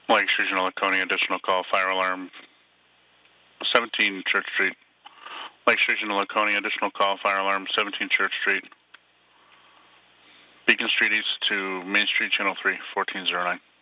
Lake Regional Laconia, additional call, fire alarm, 17 Church Street. Lake Regional Laconia, additional call, fire alarm, 17 Church Street. Beacon Street East to Main Street, Channel 3, 1409.